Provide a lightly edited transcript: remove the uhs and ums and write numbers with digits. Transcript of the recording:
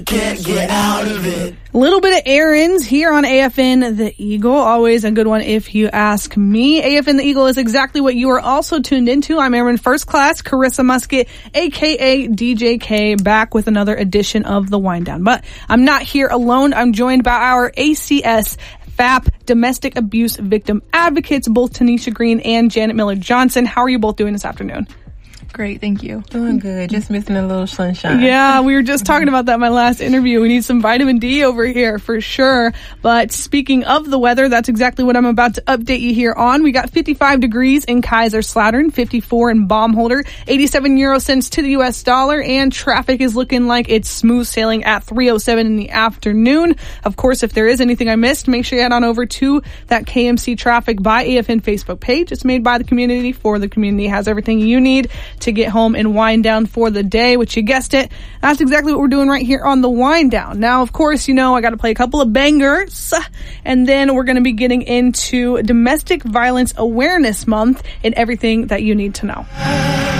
Can't get out of it. A little bit of errands here on AFN The Eagle. Always a good one if you ask me. AFN The Eagle is exactly what you are also tuned into. I'm Airman First Class Carissa Musket, aka DJ K, back with another edition of The Wind Down. But I'm not here alone. I'm joined by our ACS FAP domestic abuse victim advocates, both Tanisha Green and Janet Miller Johnson. How are you both doing this afternoon? Great, thank you. Doing good. Just missing a little sunshine. Yeah, we were just talking about that in my last interview. We need some vitamin D over here for sure. But speaking of the weather, that's exactly what I'm about to update you here on. We got 55 degrees in Kaiserslautern, 54 in Baumholder, 87 euro cents to the US dollar, and traffic is looking like it's smooth sailing at 3:07 in the afternoon. Of course, if there is anything I missed, make sure you head on over to that KMC Traffic by AFN Facebook page. It's made by the community for the community. It has everything you need to get home and wind down for the day, which you guessed it, that's exactly what we're doing right here on the Wind Down. Now, of course, you know I got to play a couple of bangers, and then we're going to be getting into Domestic Violence Awareness Month and everything that you need to know.